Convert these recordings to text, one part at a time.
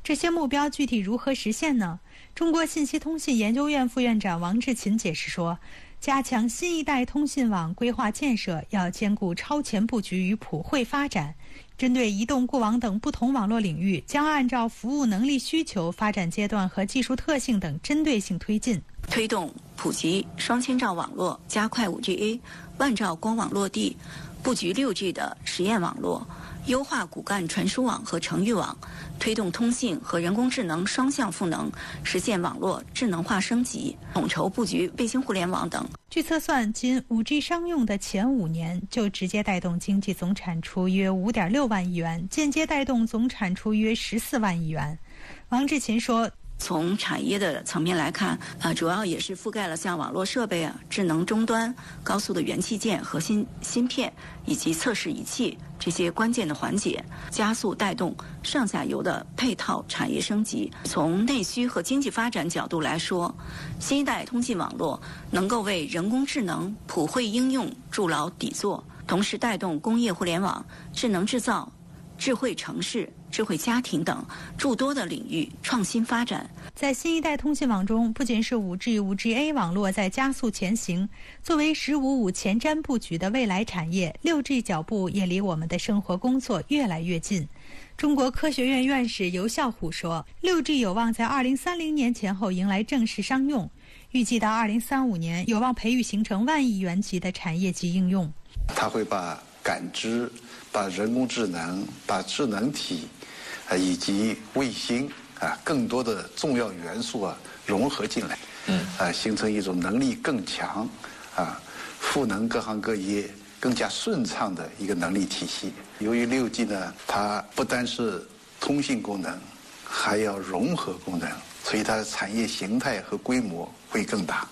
这些目标具体如何实现呢？中国信息通信研究院副院长王志勤解释说，加强新一代通信网规划建设要兼顾超前布局与普惠发展，针对移动、固网等不同网络领域，将按照服务能力需求、发展阶段和技术特性等针对性推进， 推动普及双千兆网络，加快 5G、万兆光网落地，布局 6G 的实验网络，优化骨干传输网和程域网，推动通信和人工智能双向赋能，实现网络智能化升级，统筹布局卫星互联网等。 据测算，仅 5G 商用的前5年就直接带动经济总产出约5.6万亿元，间接带动总产出约14万亿元。王志勤说， 从产业的层面来看，主要也是覆盖了像网络设备智能终端、高速的元器件、核心芯片以及测试仪器这些关键的环节，加速带动上下游的配套产业升级。从内需和经济发展角度来说，新一代通信网络能够为人工智能普惠应用筑牢底座，同时带动工业互联网、智能制造、智慧城市、智慧家庭等诸多的领域创新发展。 在新一代通信网中，不仅是 5G、5GA 网络在加速前行，作为“15/5”前瞻布局的未来产业，6G 脚步也离我们的生活工作越来越近。中国科学院院士尤孝虎说，6G 有望在2030年前后迎来正式商用，预计到2035年有望培育形成万亿元级的产业级应用。 它会把感知、把人工智能、把智能体以及卫星更多的重要元素融合进来，形成一种能力更强赋能各行各业更加顺畅的一个能力体系。由于6G 呢，它不单是通信功能，还要融合功能，所以它的产业形态和规模会更大。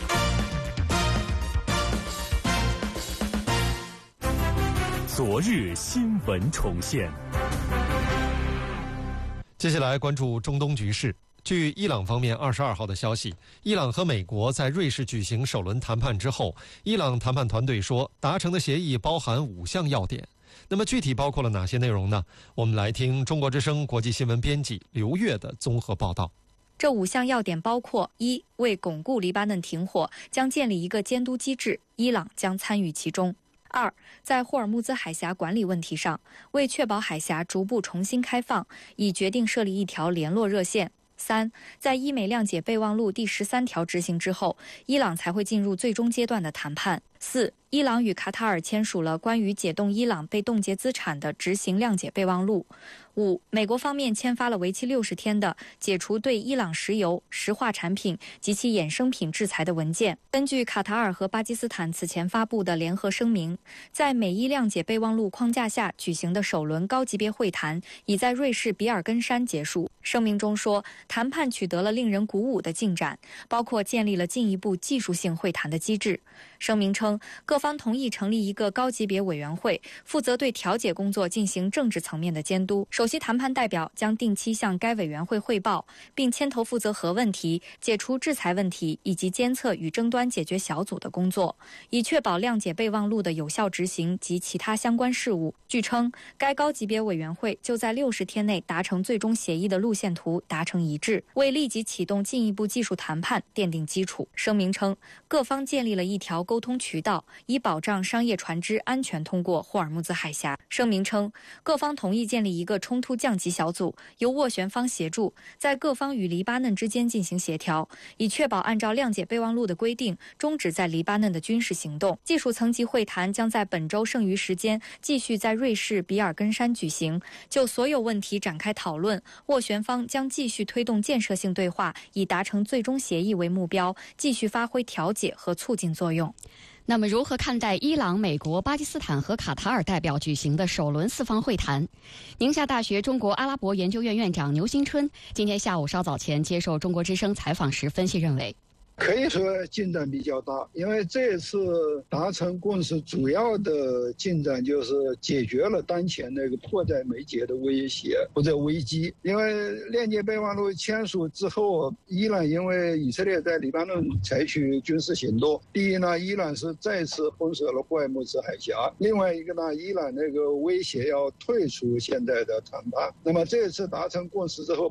昨日新闻重现。 接下来关注中东局势。据伊朗方面22号的消息，伊朗和美国在瑞士举行首轮谈判之后，伊朗谈判团队说，达成的协议包含5项要点。那么具体包括了哪些内容呢？我们来听中国之声国际新闻编辑刘越的综合报道。 这5项要点包括：一、为巩固黎巴嫩停火，将建立一个监督机制，伊朗将参与其中。2. 在霍尔木兹海峡管理问题上，为确保海峡逐步重新开放，已决定设立一条联络热线。3. 在伊美谅解备忘录第13条执行之后，伊朗才会进入最终阶段的谈判。4. 伊朗与卡塔尔签署了关于解冻伊朗被冻结资产的执行谅解备忘录。5. 美国方面签发了为期60天的解除对伊朗石油、石化产品及其衍生品制裁的文件。根据卡塔尔和巴基斯坦此前发布的联合声明，在美伊谅解备忘录框架下举行的首轮高级别会谈已在瑞士比尔根山结束。声明中说，谈判取得了令人鼓舞的进展，包括建立了进一步技术性会谈的机制。声明称，各方同意成立一个高级别委员会，负责对调解工作进行政治层面的监督。首席谈判代表将定期向该委员会汇报，并牵头负责核问题、解除制裁问题以及监测与争端解决小组的工作，以确保谅解备忘录的有效执行及其他相关事务。据称，该高级别委员会就在60天内达成最终协议的路线图达成一致，为立即启动进一步技术谈判奠定基础。声明称，各方建立了一条沟通渠道，以保障商业船只安全通过霍尔木兹海峡。声明称，各方同意建立一个冲突降级小组，由斡旋方协助，在各方与黎巴嫩之间进行协调，以确保按照谅解备忘录的规定，终止在黎巴嫩的军事行动。技术层级会谈将在本周剩余时间继续在瑞士比尔根山举行，就所有问题展开讨论。斡旋方将继续推动建设性对话，以达成最终协议为目标，继续发挥调解和促进作用。 那么如何看待伊朗、美国、巴基斯坦和卡塔尔代表举行的首轮4方会谈？宁夏大学中国阿拉伯研究院院长牛新春今天下午稍早前接受中国之声采访时分析认为， 可以说进展比较大，因为这次达成共识主要的进展就是解决了当前那个迫在眉睫的威胁或者危机。因为谅解备忘录签署之后，伊朗因为以色列在黎巴嫩采取军事行动，第一呢，伊朗是再次封锁了霍尔木兹海峡；另外一个呢，伊朗那个威胁要退出现在的谈判。那么这次达成共识之后，